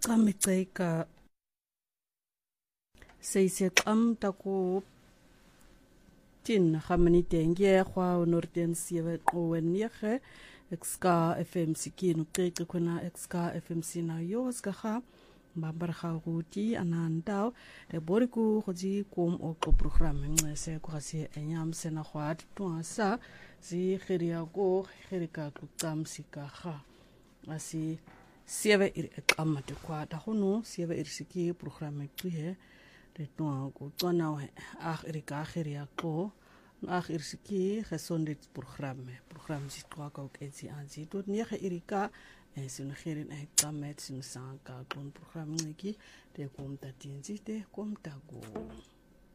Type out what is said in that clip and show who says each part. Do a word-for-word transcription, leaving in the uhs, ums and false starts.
Speaker 1: Camiceka seisexam taku tin hamani tengie kwa norten siwe qowenige xka fm sikinu qeqi kuna xka fm sina yos gaha mambar khawuti anandao de boriku khoji kom o programme ngese ko khasi enyam sena khwat tuasa zi khiria go khirika kutsam sikaha asi siwe ir qamate kwa ta hono siwe ir siki programme tuhe de toa ko tsona a khirika khiria ko ach irsiki gesonde programme programme si kwa ka ook etsi aansi tot nege irika en sin gerin e tamet sin sanka kon programme niki de kom ta tinzi de kom ta go